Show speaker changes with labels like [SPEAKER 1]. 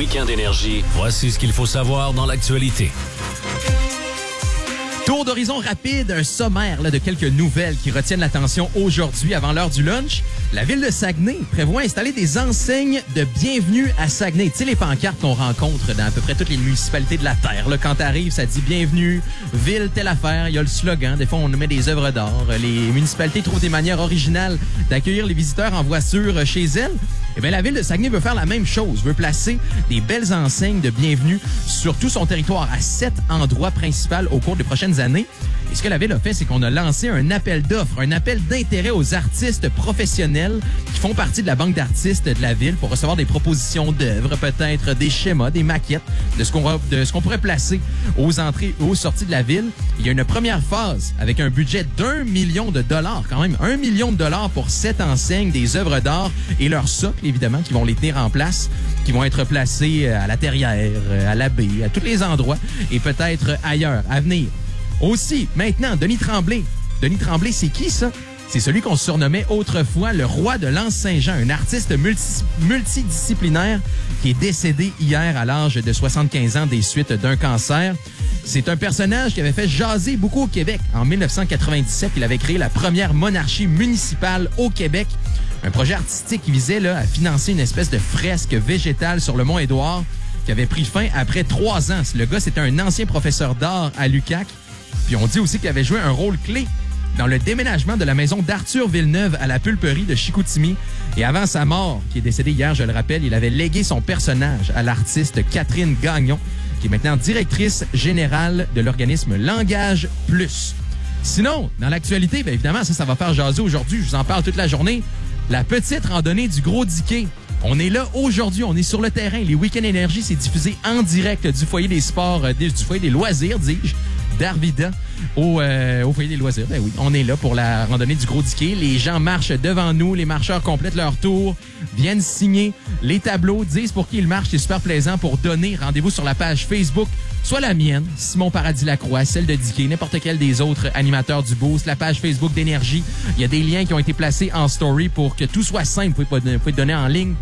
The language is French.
[SPEAKER 1] Week-end Énergie. Voici ce qu'il faut savoir dans l'actualité.
[SPEAKER 2] Tour d'horizon rapide, un sommaire de quelques nouvelles qui retiennent l'attention aujourd'hui avant l'heure du lunch. La ville de Saguenay prévoit installer des enseignes de bienvenue à Saguenay. Tu sais, les pancartes qu'on rencontre dans à peu près toutes les municipalités de la Terre. Là, quand t'arrives, ça dit bienvenue, ville, telle affaire. Il y a le slogan. Des fois, on met des œuvres d'art. Les municipalités trouvent des manières originales d'accueillir les visiteurs en voiture chez elles. Eh bien, la ville de Saguenay veut faire la même chose, veut placer des belles enseignes de bienvenue sur tout son territoire à 7 endroits principaux au cours des prochaines années. Et ce que la ville a fait, c'est qu'on a lancé un appel d'offres, un appel d'intérêt aux artistes professionnels qui font partie de la banque d'artistes de la ville pour recevoir des propositions d'œuvres, peut-être des schémas, des maquettes de ce qu'on pourrait placer aux entrées et aux sorties de la ville. Il y a une première phase avec un budget d'1 million de dollars, quand même, 1 million de dollars pour 7 enseignes, des œuvres d'art et leurs socles, évidemment, qui vont les tenir en place, qui vont être placés à la Terrière, à la baie, à tous les endroits et peut-être ailleurs à venir. Aussi, maintenant, Denis Tremblay. Denis Tremblay, c'est qui ça? C'est celui qu'on surnommait autrefois le roi de l'Anse-Saint-Jean, un artiste multidisciplinaire qui est décédé hier à l'âge de 75 ans des suites d'un cancer. C'est un personnage qui avait fait jaser beaucoup au Québec. En 1997, il avait créé la première monarchie municipale au Québec. Un projet artistique qui visait à financer une espèce de fresque végétale sur le Mont-Édouard qui avait pris fin après 3 ans. Le gars, c'était un ancien professeur d'art à l'UQAC. Puis on dit aussi qu'il avait joué un rôle clé dans le déménagement de la maison d'Arthur Villeneuve à la pulperie de Chicoutimi. Et avant sa mort, qui est décédée hier, je le rappelle, il avait légué son personnage à l'artiste Catherine Gagnon, qui est maintenant directrice générale de l'organisme Langage Plus. Sinon, dans l'actualité, bien évidemment, ça va faire jaser aujourd'hui. Je vous en parle toute la journée. La petite randonnée du Gros-Diquet. On est là aujourd'hui, on est sur le terrain. Les Week-end Énergie, c'est diffusé en direct du foyer des sports, du foyer des loisirs, dis-je, d'Arvida au foyer des loisirs. Ben oui, on est là pour la randonnée du Gros-Diquet. Les gens marchent devant nous, les marcheurs complètent leur tour, viennent signer les tableaux, disent pour qui ils marchent. C'est super plaisant pour donner. Rendez-vous sur la page Facebook, soit la mienne, Simon Paradis-Lacroix, celle de Diquet, n'importe quel des autres animateurs du Boost, la page Facebook d'Énergie. Il y a des liens qui ont été placés en story pour que tout soit simple. Vous pouvez donner en ligne.